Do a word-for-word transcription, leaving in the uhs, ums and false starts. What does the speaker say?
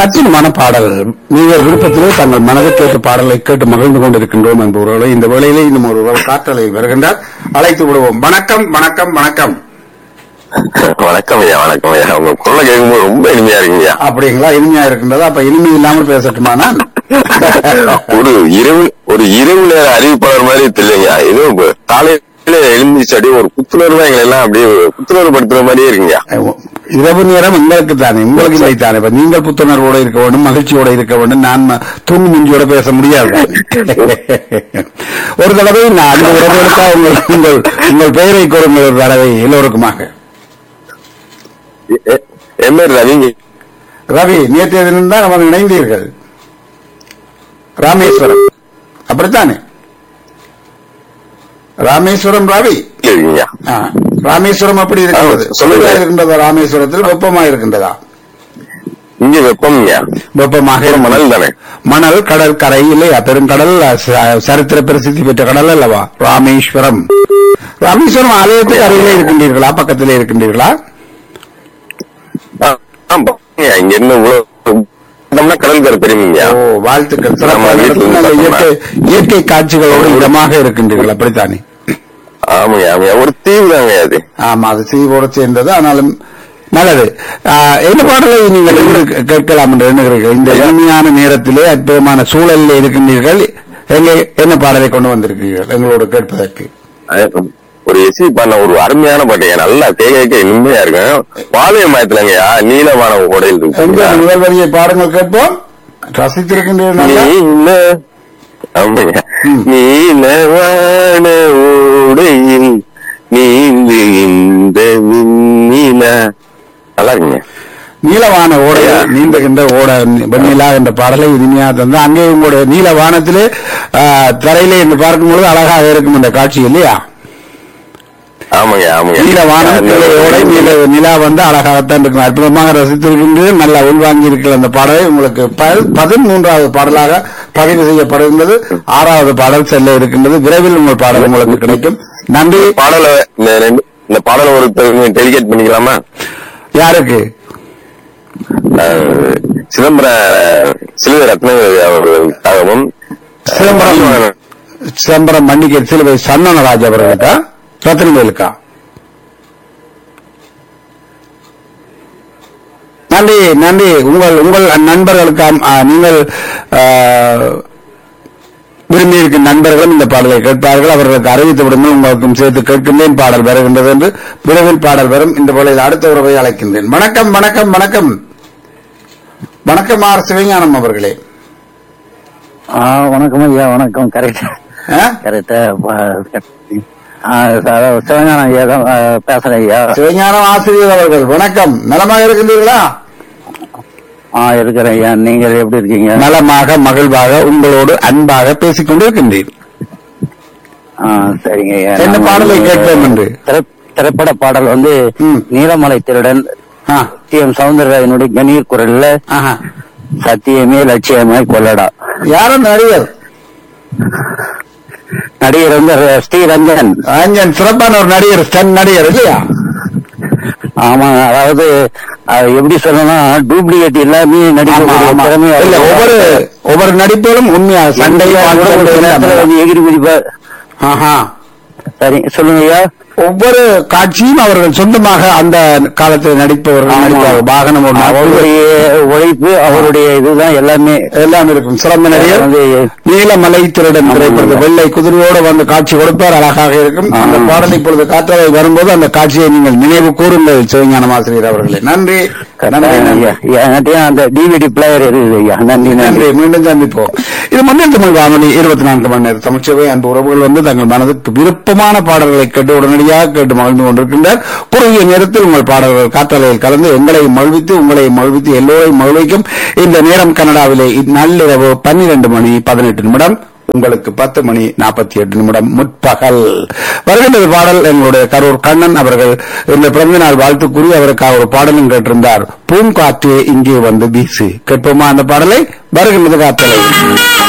அற்புதமான பாடல். நீங்கள் விருப்பத்திலே தங்கள் மனதை கேட்டு பாடலை கேட்டு மகிழ்ந்து கொண்டிருக்கின்றோம் என்பவர்களை இந்த வேளையிலே இன்னும் ஒரு காற்றலை வருகின்றார். அழைத்து விடுவோம். வணக்கம் வணக்கம் வணக்கம். வணக்கம் ஐயா. வணக்கம் ஐயா. உங்க குரலை கேட்கும்போது ரொம்ப இனிமையா இருக்குங்க. அப்படிங்களா? இனிமையா இருக்கின்றதா? அப்ப இனிமை இல்லாமல் பேசட்டுமா நான்? ஒரு இரவு ஒரு இரவு நேர அறிவிப்பாளர் மாதிரி தெரியலைங்க. இதுவும் காலையில எழுந்திரிச்சு அப்படியே ஒரு புத்துணர்வா எங்களை எல்லாம் அப்படியே புத்துணர்வு படுத்துற மாதிரியே இருக்குங்க. இரவு நேரம் உங்களுக்கு தானே, உங்களுக்கு இல்லை தானே. இப்ப நீங்கள் புத்துணர்வோட இருக்க வேண்டும், மகிழ்ச்சியோட இருக்க வேண்டும். நான் தூங்கு முஞ்சியோட பேச முடியாது. ஒரு தடவை நான் அந்த உறவுகளுக்காக உங்கள் உங்கள் உங்கள் பெயரை கூறுங்கள் ஒரு தடவை எல்லோருக்குமாக. என் பேர் ரவிங்க. ரவி, நேற்றைய தினம் தான் அவன் இணைந்தீர்கள். ராமேஸ்வரம் அப்படித்தானே? ராமேஸ்வரம் ரவி. ராமேஸ்வரம் அப்படி இருக்கிறது. சொல்லுங்க, இருக்கின்றதா? ராமேஸ்வரத்தில் வெப்பமா இருக்கின்றதா? இங்க வெப்பம் வெப்பமாக. மணல் தானே? மணல், கடல் கரை இல்லையா? பெருங்கடல், சரித்திர பிரசித்தி பெற்ற கடல் அல்லவா ராமேஸ்வரம். ராமேஸ்வரம் ஆலயத்துக்கு அருகிலே இருக்கின்றீர்களா? பக்கத்திலே இருக்கின்றீர்களா? இங்க என்ன கடல் கரை தெரியுங்க. ஓ, வாழ்த்துக்கள். இயற்கை இயற்கை காட்சிகளோடு இடமாக இருக்கின்றீர்கள் அப்படித்தானே? ஆமாங்க ஆமாங்க. ஒரு தீவு தாங்க அது. ஆமா, அது தீவோடு சேர்ந்தது. ஆனாலும் நல்லது. என்ன பாடலை நீங்கள் கேட்கலாம் என்று எண்ணுகிறீர்கள்? இந்த இனிமையான நேரத்திலே அற்புதமான சூழலில் இருக்கின்றீர்கள். என்ன பாடலை கொண்டு வந்திருக்கிறீர்கள் எங்களோடு கேட்பதற்கு? ஒரு எஸ்சி பண்ண ஒரு அருமையான பாட்டு, நல்லா கேட்க இனிமையா இருக்கும். பாளைய மயத்துலங்கய்யா நீலவான ஓடையில் இருக்கு. முதல் வரியை பாடங்கள் கேட்போம். ரசித்திருக்கின்றீர்கள். நீலவான ஓடையில் நீந்து இந்த நல்லா இருக்குங்க. நீலவான ஓடையா நீந்துகின்ற ஓட வெண்ணிலா என்ற பாடலை இனிமையா தந்தா அங்கே உங்களுடைய நீலவானத்திலே தரையிலே என்று பார்க்கும்போது அழகாக இருக்கும் இந்த காட்சி இல்லையா? ஆமாங்க ஆமாங்க. நீலவானம் நீல நிலா வந்து அழகாகத்தான் இருக்கும். அற்புதமாக ரசித்திருக்கின்றது. நல்லா உள்வாங்கி இருக்கிற அந்த பாடலை உங்களுக்கு பதிமூன்றாவது பாடலாக பதிவு செய்யப்படுகின்றது. ஆறாவது பாடல் செல்ல இருக்கின்றது. விரைவில் உங்கள் பாடல் உங்களுக்கு கிடைக்கும். நன்றி. பாடலை இந்த பாடலை ஒரு டெலிகேட் பண்ணிக்கலாமா? யாருக்கு? சிதம்பர சிலுவை ரத்னவேலு அவர்களுக்காகவும் சிதம்பரம் சிதம்பரம் மன்னிக்க சிலுவை சன்னனராஜ் அவர்களுக்கா ரத்னவேலுக்கா? நன்றி நன்றி. உங்கள் உங்கள் நண்பர்களுக்கு நீங்கள் விரும்பி இருக்கும் நண்பர்களும் இந்த பாடலை கேட்பார்கள். அவர்களுக்கு அறிவித்து விடுங்கள். உங்களுக்கும் சேர்த்து கேட்கின்றேன். பாடல் வருகின்றது என்று விரைவில் பாடல் வரும். இந்த வேளையில் அடுத்த உறவை அழைக்கின்றேன். வணக்கம் வணக்கம் வணக்கம் வணக்கம். ஆர் சிவஞானம் அவர்களே. வணக்கம் ஐயா. வணக்கம். கரெக்டா கரெக்டா சிவஞானம் ஐயா தான் பேசுறேன் ஐயா. சிவஞானம் ஆசிரியர் அவர்கள் வணக்கம். நலமாக இருக்கின்றீர்களா? ஆ, இருக்கிறேன் ஐயா. நீங்கள் எப்படி இருக்கீங்க? நலமாக மகிழ்வாக உங்களோடு அன்பாக பேசிக் கொண்டிருக்கின்றீர்கள். சரிங்க ஐயா. என்ன பாடலை கேட்போம் என்று? திரைப்பட பாடல் வந்து நீலமலை திருடன், டி எம் சவுந்தரராஜனுடைய கணீர் குரல்ல சத்தியமே லட்சியமாய் கொள்ளடா. யாரும் நடிகர்? நடிகர் வந்து ஸ்ரீரஞ்சன். ரஞ்சன் சிறப்பான ஒரு நடிகர், ஸ்டன் நடிகர் இல்லையா? ஆமா, அதாவது எப்படி சொல்லணும், டூப்ளிகேட் எல்லாமே நடிகர். ஒவ்வொரு ஒவ்வொரு நடிப்பிலும் உண்மையா சண்டையா எகிரி குதிப்பார். சரி, சொல்லுங்க ஐயா. ஒவ்வொரு காட்சியும் அவர்கள் சொந்தமாக அந்த காலத்தில் நடிப்பவர்கள். வாகனம் அவருடைய உழைப்பு, அவருடைய இதுதான் எல்லாமே எல்லாம் இருக்கும். சிறந்த நடிகர். நீலமலை திருடன் திரைப்படத்தில் வெள்ளை குதிரையோடு வந்து காட்சி கொடுப்பார். அழகாக இருக்கும். அந்த பாடல் இப்பொழுது காற்றலை வரும்போது அந்த காட்சியை நீங்கள் நினைவு கூறுங்கள் சிவஞானம் ஆசிரியர் அவர்களே. நன்றி. அந்த டிவிடி பிளேயர் இருக்குது ஐயா. நன்றி நன்றி. மீண்டும் சந்திப்போம். இது மண்ணில் தமிழ் வானொலி இருபத்தி நான்கு மணி நேரம் தமிழ்ச்சபை. அன்பு உறவுகள் வந்து தங்கள் மனதுக்கு விருப்பமான பாடல்களை கேட்டு உடனடியாக கேட்டு மகிழ்ந்து கொண்டிருக்கின்றார். குறுகிய நேரத்தில் உங்கள் பாடல்கள் காற்றலையில் கலந்து எங்களை மகிழ்வித்து உங்களை மகிழ்வித்து எல்லோரையும் மகிழ்விக்கும் இந்த நேரம் கனடாவிலே நள்ளிரவு பன்னிரண்டு மணி பதினெட்டு நிமிடம். உங்களுக்கு பத்து மணி நாற்பத்தி எட்டு நிமிடம் முற்பகல். வருகின்றது பாடல் எங்களுடைய கரூர் கண்ணன் அவர்கள் இந்த பிறந்த நாள் வாழ்த்து கூறி அவருக்காக ஒரு பாடலும் கேட்டிருந்தார். பூங்காற்றே இங்கே வந்து வீசு. கேட்போமா அந்த பாடலை? வருகின்றது காற்றலை.